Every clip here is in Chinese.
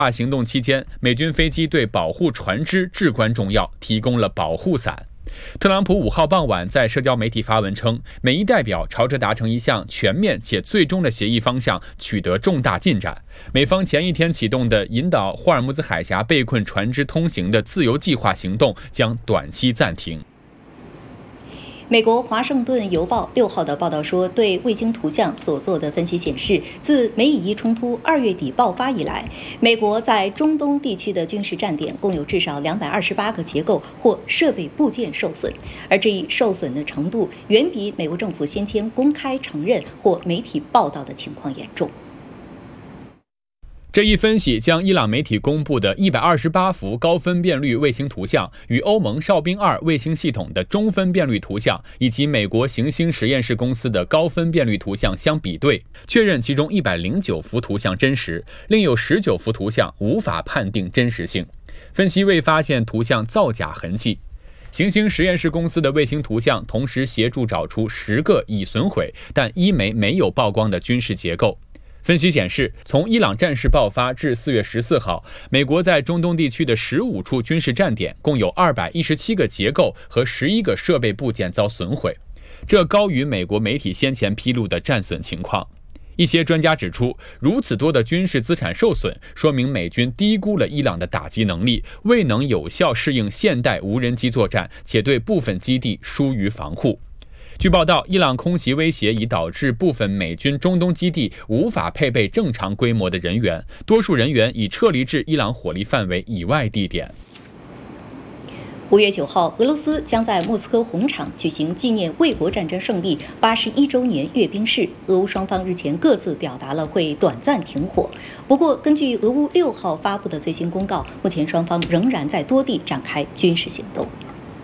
行动期间，美军飞机对保护船只至关重要，提供了保护伞。特朗普5号傍晚在社交媒体发文称，美伊代表朝着达成一项全面且最终的协议方向取得重大进展。美方前一天启动的引导霍尔木兹海峡被困船只通行的自由计划行动将短期暂停。 美国《华盛顿邮报》6号的报道说，对卫星图像所做的分析显示，自美以伊冲突2月底爆发以来，美国在中东地区的军事站点共有至少228个结构或设备部件受损，而这一受损的程度远比美国政府先前公开承认或媒体报道的情况严重。 这一分析将伊朗媒体公布的128幅高分辨率卫星图像与欧盟哨兵2卫星系统的中分辨率图像以及美国行星实验室公司的高分辨率图像相比对，确认其中109幅图像真实，另有19幅图像无法判定真实性。分析未发现图像造假痕迹。行星实验室公司的卫星图像同时协助找出10个已损毁但1枚没有曝光的军事结构。分析显示，从伊朗战事爆发至4月14号，美国在中东地区的15处军事站点共有217个结构和11个设备部件遭损毁，这高于美国媒体先前披露的战损情况。一些专家指出，如此多的军事资产受损，说明美军低估了伊朗的打击能力，未能有效适应现代无人机作战，且对部分基地疏于防护。据报道，伊朗空袭威胁已导致部分美军中东基地无法配备正常规模的人员，多数人员已撤离至伊朗火力范围以外地点。 5月9号，俄罗斯将在莫斯科红场举行纪念卫国战争胜利81周年阅兵式。俄乌双方日前各自表达了会短暂停火，不过根据俄乌6号发布的最新公告，目前双方仍然在多地展开军事行动。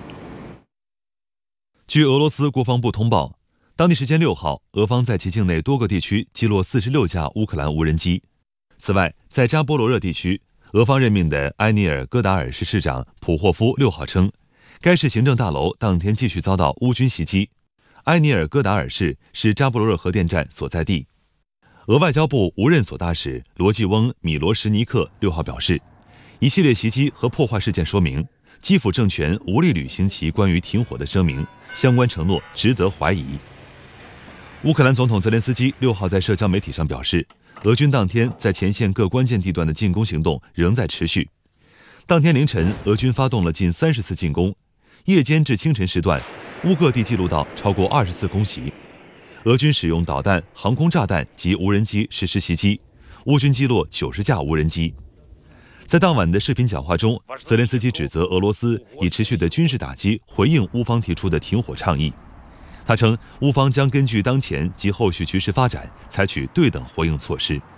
据俄罗斯国防部通报，当地时间6号，俄方在其境内多个地区击落46架乌克兰无人机。此外，在扎波罗热地区，俄方任命的埃尼尔戈达尔市市长普霍夫6号称，该市行政大楼当天继续遭到乌军袭击。埃尼尔戈达尔市是扎波罗热核电站所在地。俄外交部无任所大使罗季翁·米罗什尼克6号表示，一系列袭击和破坏事件说明，基辅政权无力履行其关于停火的声明，相关承诺值得怀疑。乌克兰总统泽连斯基6号在社交媒体上表示，俄军当天在前线各关键地段的进攻行动仍在持续。当天凌晨，俄军发动了近30次进攻，夜间至清晨时段，乌各地记录到超过20次空袭。俄军使用导弹、航空炸弹及无人机实施袭击，乌军击落90架无人机。在当晚的视频讲话中，泽连斯基指责俄罗斯以持续的军事打击回应乌方提出的停火倡议。他称，乌方将根据当前及后续局势发展，采取对等回应措施。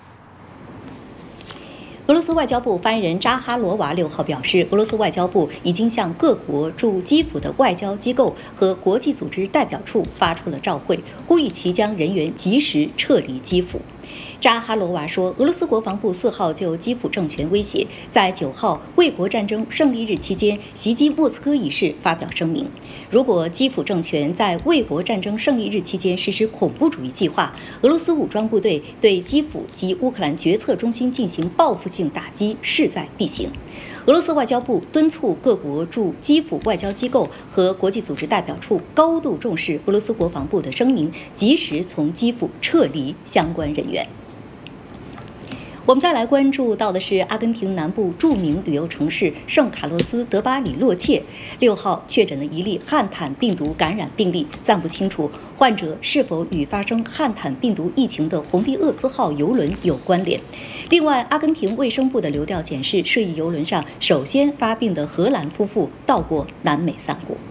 俄罗斯外交部发言人扎哈罗娃6号表示，俄罗斯外交部已经向各国驻基辅的外交机构和国际组织代表处发出了照会，呼吁其将人员及时撤离基辅。扎哈罗娃说，俄罗斯国防部4号就基辅政权威胁在9号卫国战争胜利日期间袭击莫斯科一事发表声明。如果基辅政权在卫国战争胜利日期间实施恐怖主义计划，俄罗斯武装部队对基辅及乌克兰决策中心进行报复性打击势在必行。俄罗斯外交部敦促各国驻基辅外交机构和国际组织代表处高度重视俄罗斯国防部的声明，及时从基辅撤离相关人员。我们再来关注到的是阿根廷南部著名旅游城市圣卡洛斯德巴里洛切6号确诊了一例汉坦病毒感染病例，暂不清楚患者是否与发生汉坦病毒疫情的红地厄斯号邮轮有关联。另外，阿根廷卫生部的流调显示，涉疫邮轮上首先发病的荷兰夫妇到过南美3国。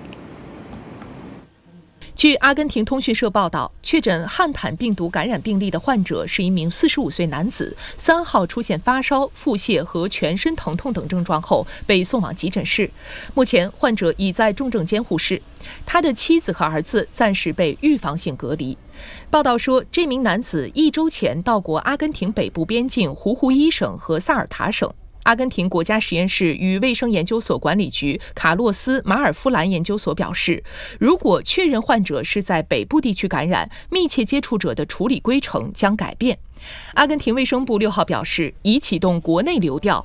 据阿根廷通讯社报道，确诊汉坦病毒感染病例的患者是一名45岁男子，3号出现发烧、腹泻和全身疼痛等症状后被送往急诊室。目前，患者已在重症监护室，他的妻子和儿子暂时被预防性隔离。报道说，这名男子1周前到过阿根廷北部边境胡胡伊省和萨尔塔省。阿根廷国家实验室与卫生研究所管理局卡洛斯·马尔夫兰研究所表示，如果确认患者是在北部地区感染，密切接触者的处理规程将改变。阿根廷卫生部6号表示，已启动国内流调，